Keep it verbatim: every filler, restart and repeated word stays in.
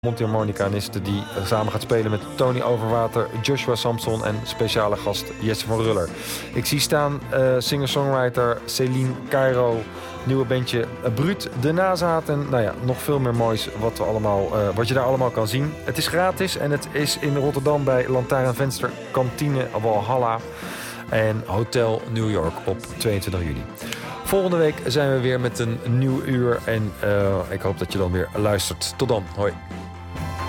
mondharmonicaniste die samen gaat spelen met Tony Overwater, Joshua Samson en speciale gast Jesse van Ruller. Ik zie staan uh, singer-songwriter Celine Cairo, nieuwe bandje Bruut, De Nazaat en nou ja, nog veel meer moois wat, we allemaal, uh, wat je daar allemaal kan zien. Het is gratis en het is in Rotterdam bij Lantaarnvenster, Kantine Walhalla en Hotel New York op tweeëntwintig juli. Volgende week zijn we weer met een nieuw uur en uh, ik hoop dat je dan weer luistert. Tot dan, hoi.